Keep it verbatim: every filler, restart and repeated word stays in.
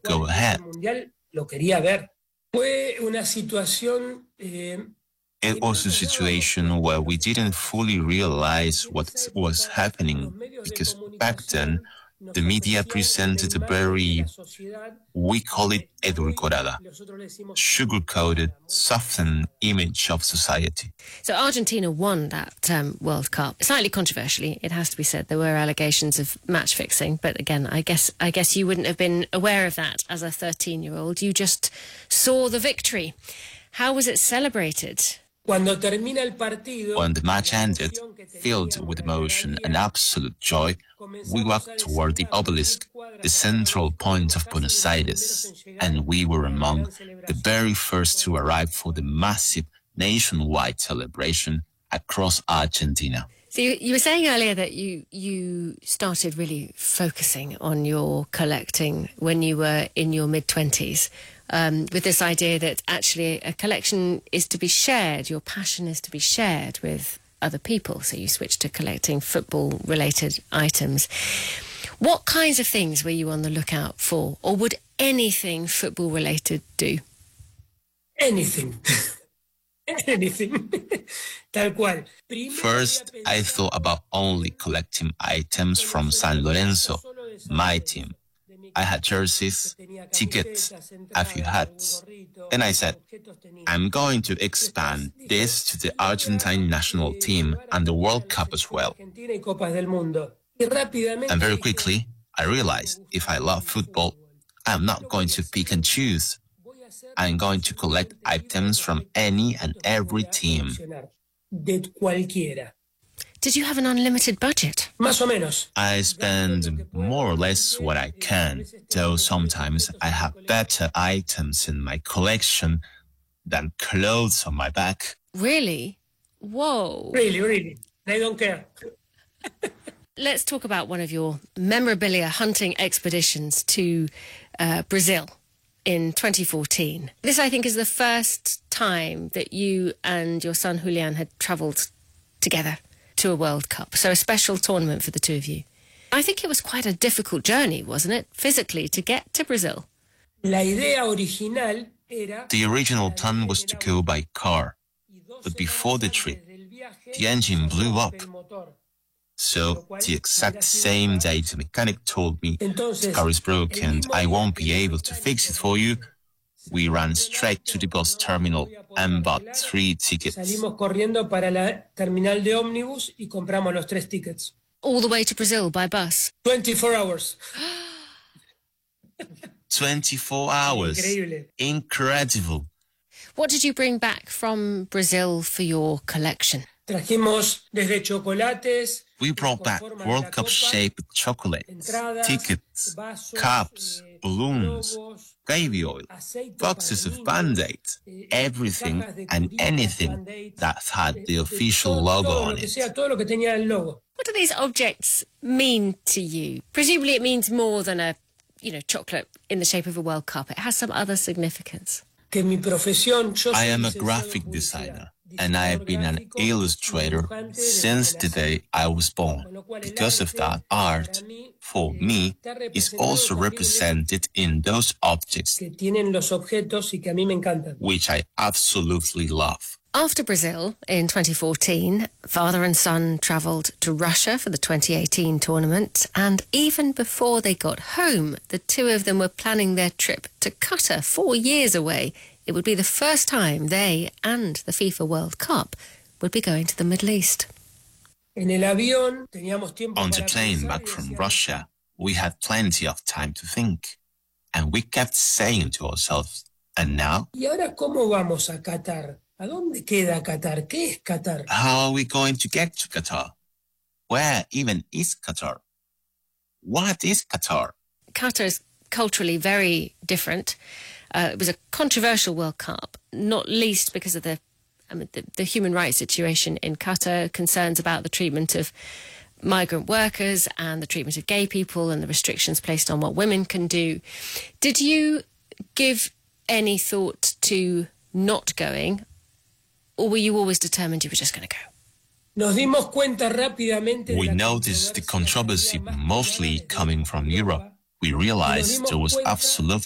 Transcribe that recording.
go ahead. It was a situation where we didn't fully realize what was happening, because back then, the media presented a very, we call it edulcorada, sugar-coated, softened image of society. So Argentina won that um, World Cup. Slightly controversially, it has to be said. There were allegations of match fixing, but again, I guess I guess you wouldn't have been aware of that as a thirteen-year-old. You just saw the victory. How was it celebrated? When the match ended, filled with emotion and absolute joy, we walked toward the obelisk, the central point of Buenos Aires, and we were among the very first to arrive for the massive nationwide celebration across Argentina. So you, you were saying earlier that you you started really focusing on your collecting when you were in your mid-twenties, um, with this idea that actually a collection is to be shared, your passion is to be shared with other people. So you switched to collecting football-related items. What kinds of things were you on the lookout for, or would anything football-related do? Anything. Anything. Tal cual. First, I thought about only collecting items from San Lorenzo, my team. I had jerseys, tickets, a few hats. Then I said, I'm going to expand this to the Argentine national team and the World Cup as well. And very quickly, I realized if I love football, I'm not going to pick and choose. I'm going to collect items from any and every team. Did you have an unlimited budget? I spend more or less what I can, though sometimes I have better items in my collection than clothes on my back. Really? Whoa. Really, really. They don't care. Let's talk about one of your memorabilia hunting expeditions to uh, Brazil in twenty fourteen. This, I think, is the first time that you and your son Julian had travelled together to a World Cup, so a special tournament for the two of you. I think it was quite a difficult journey, wasn't it, physically, to get to Brazil? The original plan was to go by car, but before the trip, the engine blew up. So, the exact same day the mechanic told me, the car is broken and I won't be able to fix it for you, we ran straight to the bus terminal and bought three tickets. Salimos corriendo para la terminal de ómnibus y compramos los tres tickets. All the way to Brazil by bus? twenty-four hours. twenty-four hours. Increíble. Incredible. What did you bring back from Brazil for your collection? Trajimos desde chocolates. We brought back World Cup-shaped chocolates, tickets, cups, balloons, baby oil, boxes of Band-Aids, everything and anything that had the official logo on it. What do these objects mean to you? Presumably it means more than a, you know, chocolate in the shape of a World Cup. It has some other significance. I am a graphic designer, and I have been an illustrator since the day I was born. Because of that, art, for me, is also represented in those objects, which I absolutely love. After Brazil in twenty fourteen, father and son travelled to Russia for the twenty eighteen tournament, and even before they got home, the two of them were planning their trip to Qatar, four years away. It would be the first time they and the FIFA World Cup would be going to the Middle East. On the plane back from Russia, we had plenty of time to think, and we kept saying to ourselves, and now? ¿Y ahora cómo vamos a Qatar? ¿A dónde queda Qatar? ¿Qué es Qatar? How are we going to get to Qatar? Where even is Qatar? What is Qatar? Qatar is culturally very different. Uh, it was a controversial World Cup, not least because of the, I mean, the, the human rights situation in Qatar, concerns about the treatment of migrant workers and the treatment of gay people and the restrictions placed on what women can do. Did you give any thought to not going, or were you always determined you were just going to go? We noticed the controversy mostly coming from Europe. We realized there was absolutely